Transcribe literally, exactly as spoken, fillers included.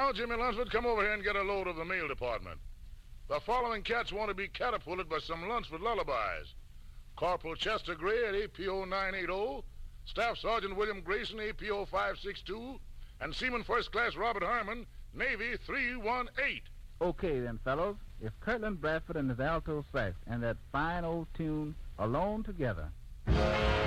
Now, Jimmy Lunsford, come over here and get a load of the mail department. The following cats want to be catapulted by some Lunsford lullabies. Corporal Chester Gray at A P O nine eighty, Staff Sergeant William Grayson, A P O five six two, and Seaman First Class Robert Harmon, Navy three one eight. Okay, then, fellows. If Kirtland Bradford and his alto sax and that fine old tune, Alone Together,